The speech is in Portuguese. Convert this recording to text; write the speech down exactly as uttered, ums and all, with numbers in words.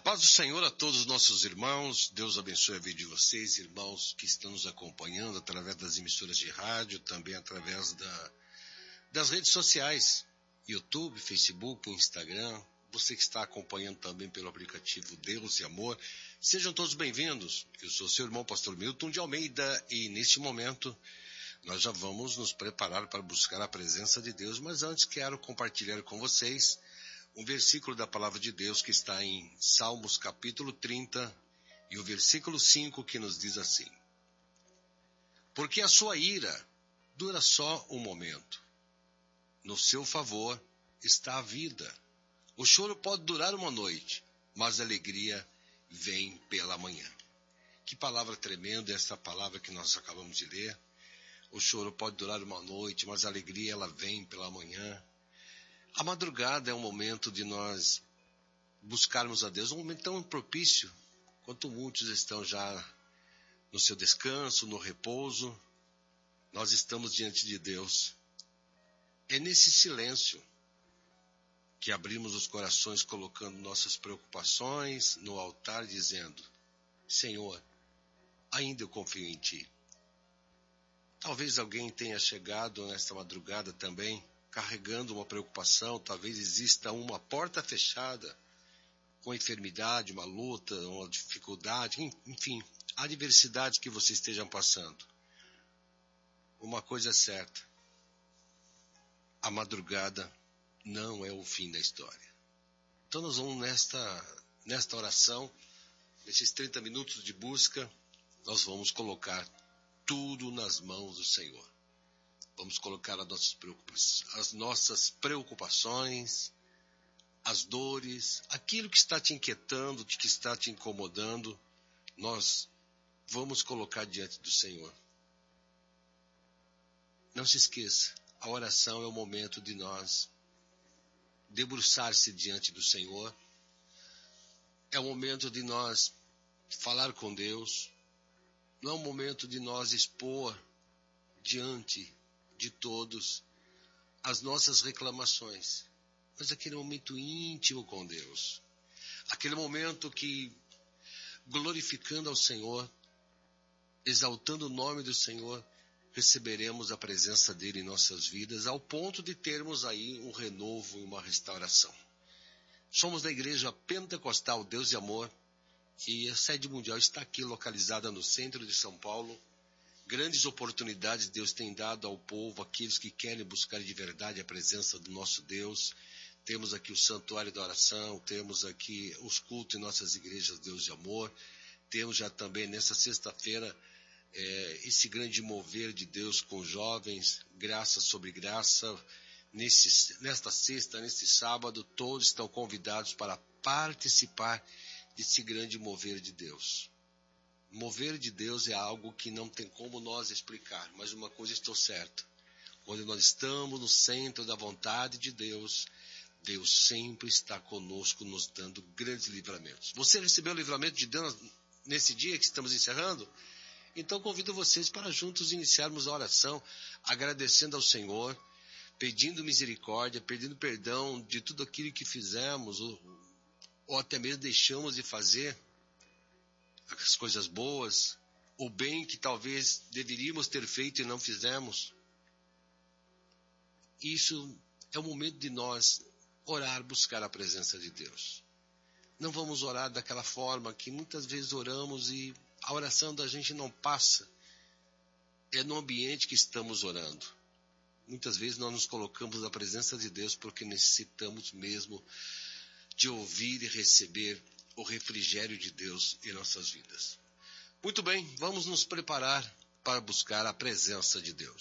Paz do Senhor a todos os nossos irmãos. Deus abençoe a vida de vocês, irmãos que estão nos acompanhando através das emissoras de rádio, também através da, das redes sociais, YouTube, Facebook, Instagram. Você que está acompanhando também pelo aplicativo Deus e Amor, sejam todos bem-vindos. Eu sou seu irmão pastor Milton de Almeida e neste momento nós já vamos nos preparar para buscar a presença de Deus, mas antes quero compartilhar com vocês um versículo da palavra de Deus que está em Salmos capítulo trinta e o versículo cinco, que nos diz assim: porque a sua ira dura só um momento, no seu favor está a vida. O choro pode durar uma noite, mas a alegria vem pela manhã. Que palavra tremenda essa palavra que nós acabamos de ler. O choro pode durar uma noite, mas a alegria ela vem pela manhã. A madrugada é um momento de nós buscarmos a Deus, um momento tão propício, quanto muitos estão já no seu descanso, no repouso. Nós estamos diante de Deus. É nesse silêncio que abrimos os corações, colocando nossas preocupações no altar, dizendo: Senhor, ainda eu confio em Ti. Talvez alguém tenha chegado nesta madrugada também, carregando uma preocupação. Talvez exista uma porta fechada, com enfermidade, uma luta, uma dificuldade, enfim, adversidades que você esteja passando. Uma coisa é certa: a madrugada não é o fim da história. Então nós vamos nesta, nesta oração, nesses trinta minutos de busca, nós vamos colocar tudo nas mãos do Senhor. Vamos colocar as nossas preocupações, as nossas preocupações, as dores, aquilo que está te inquietando, que está te incomodando, nós vamos colocar diante do Senhor. Não se esqueça, a oração é o momento de nós debruçar-se diante do Senhor. É o momento de nós falar com Deus. Não é o momento de nós expor diante de todos as nossas reclamações, mas aquele momento íntimo com Deus, aquele momento que, glorificando ao Senhor, exaltando o nome do Senhor, receberemos a presença dele em nossas vidas, ao ponto de termos aí um renovo e uma restauração. Somos da Igreja Pentecostal Deus e Amor, e a sede mundial está aqui localizada no centro de São Paulo. Grandes oportunidades Deus tem dado ao povo, aqueles que querem buscar de verdade a presença do nosso Deus. Temos aqui o Santuário da Oração, temos aqui os cultos em nossas igrejas Deus de Amor. Temos já também nessa sexta-feira é, esse grande mover de Deus com jovens, graça sobre graça. Nesse, nesta sexta, nesse sábado, todos estão convidados para participar desse grande mover de Deus. Mover de Deus é algo que não tem como nós explicar, mas uma coisa estou certa: quando nós estamos no centro da vontade de Deus, Deus sempre está conosco, nos dando grandes livramentos. Você recebeu o livramento de Deus nesse dia que estamos encerrando? Então convido vocês para juntos iniciarmos a oração, agradecendo ao Senhor, pedindo misericórdia, pedindo perdão de tudo aquilo que fizemos, ou, ou até mesmo deixamos de fazer, as coisas boas, o bem que talvez deveríamos ter feito e não fizemos. Isso é o momento de nós orar, buscar a presença de Deus. Não vamos orar daquela forma que muitas vezes oramos e a oração da gente não passa. É no ambiente que estamos orando. Muitas vezes nós nos colocamos na presença de Deus porque necessitamos mesmo de ouvir e receber o refrigério de Deus em nossas vidas. Muito bem, vamos nos preparar para buscar a presença de Deus.